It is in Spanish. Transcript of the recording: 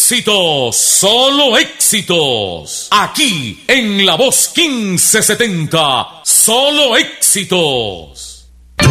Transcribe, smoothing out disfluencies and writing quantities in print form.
Éxitos, solo éxitos. Aquí en La Voz 1570, solo éxitos.